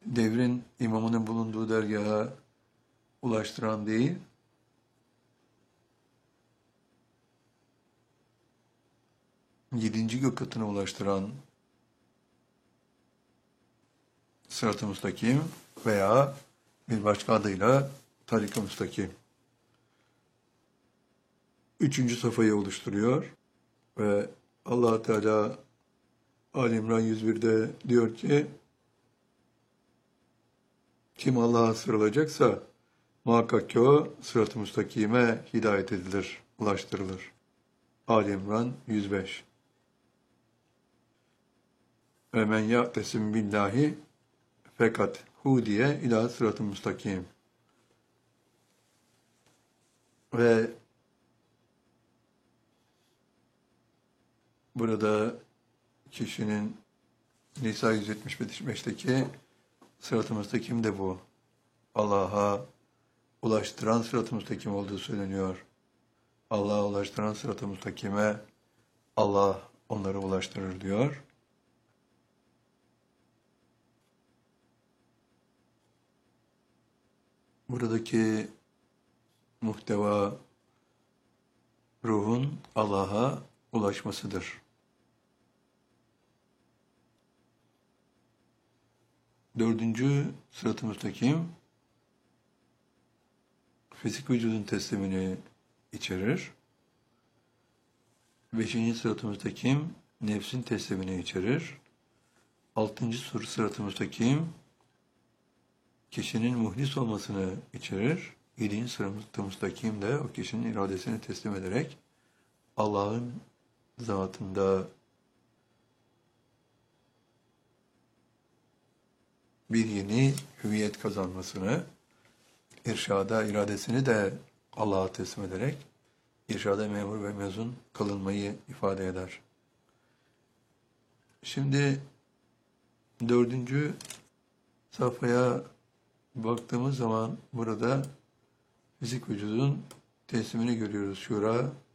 devrin imamının bulunduğu dergaha ulaştıran değil, yedinci gök katına ulaştıran sırat-ı müstakim veya bir başka adıyla tarik-ı müstakim. Üçüncü safhayı oluşturuyor ve Allah Teala Ali İmran 101'de diyor ki, kim Allah'a sırılacaksa muhakkak ki o sırat-ı müstakime hidayet edilir, ulaştırılır. Ali İmran 105. Ve men ya'tesim billahi fakat hudiye ila sırat-ı müstakim. Ve burada kişinin Nisa 175'teki sırat-ı müstakim de bu. Allah'a ulaştıran sırat-ı müstakim olduğu söyleniyor. Allah'a ulaştıran sırat-ı müstakime Allah onları ulaştırır diyor. Buradaki muhteva ruhun Allah'a ulaşmasıdır. Dördüncü sırat-ı müstakim fizik vücudun teslimini içerir. Beşinci sırat-ı müstakim nefsin teslimini içerir. Altıncı sırat-ı müstakim kişinin muhlis olmasını içerir. Yedinci sırat-ı müstakim de o kişinin iradesini teslim ederek Allah'ın zatında bir yeni hüviyet kazanmasını, irşada iradesini de Allah'a teslim ederek irşada memur ve mezun kılınmayı ifade eder. Şimdi dördüncü safhaya baktığımız zaman burada fizik vücudun teslimini görüyoruz. Şura